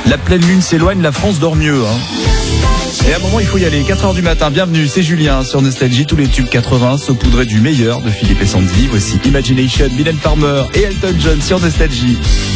La pleine lune s'éloigne, la France dort mieux. Et à un moment, il faut y aller. 4h du matin, bienvenue, c'est Julien sur Nostalgie. Tous les tubes 80 saupoudrés du meilleur de Philippe et Sandy. Voici Imagination, Mylène Farmer et Elton John sur Nostalgie.